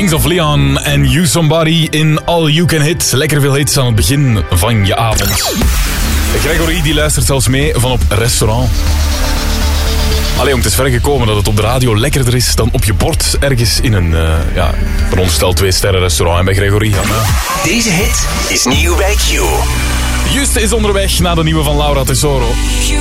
Kings of Leon en You Somebody in All You Can Hit. Lekker veel hits aan het begin van je avond. Gregory die luistert zelfs mee van op restaurant. Allee, het is ver gekomen dat het op de radio lekkerder is dan op je bord ergens in een, veronderstel 2-sterren restaurant. En bij Gregory, Anna. Deze hit is nieuw bij Q. Juste is onderweg naar de nieuwe van Laura Tesoro.